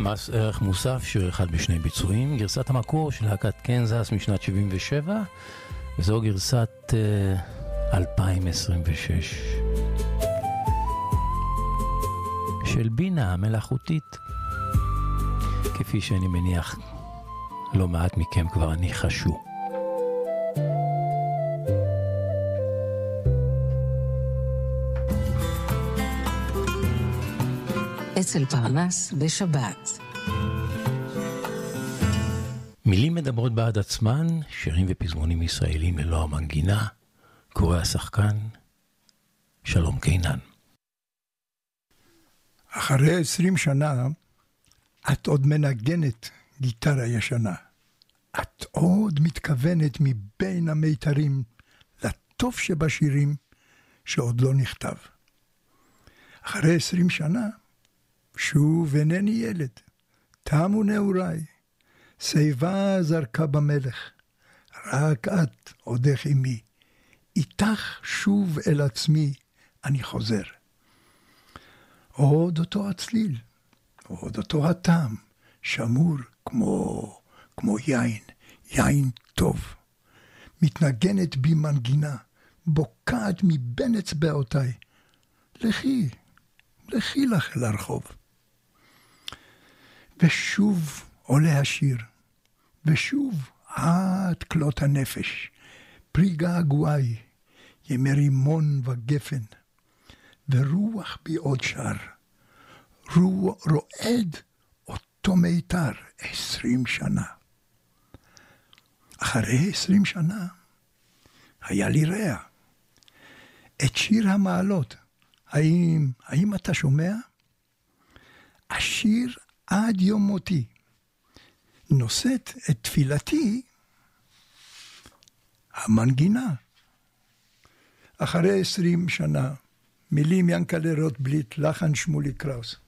מס ערך מוסף, שיר אחד בשני ביצועים, גרסת המקור של להקת קנזס משנת 77, וזו גרסת 2026 של בינה המלאכותית, כפי שאני מניח לא מעט מכם כבר ניחשו. אצל פרנס בשבת. מילים מדברות בעד עצמן, שירים ופזמונים ישראלים ללא המנגינה, קורא השחקן שלום קינן. אחרי 20 שנה את עוד מנגנת גיטרה ישנה. את עוד מתכוונת מבין המיתרים לטוב שבשירים שעוד לא נכתב. אחרי 20 שנה שוב אינני ילד, תמו נעוריי, שיבה זרקה במלך, רק את עודך עמי, איתך שוב אל עצמי אני חוזר. עוד אותו הצליל, עוד אותו הטעם, שמור כמו יין, יין טוב. מתנגנת בי מנגינה, בוקעת מבין אצבעותיי. לכי לך לרחוב. ושוב עולה השיר, ושוב עד כלות הנפש, פרי געגועי, ימי רימון וגפן, ורוח בי עוד שר, רועד אותו מיתר 20 שנה. אחרי 20 שנה היה לי רע, את שיר המעלות. האם אתה שומע? השיר עד יום מותי, נושאת את תפילתי המנגינה. אחרי 20 שנה, מילים ינקלה רוטבליט, לחן שמולי קראוס.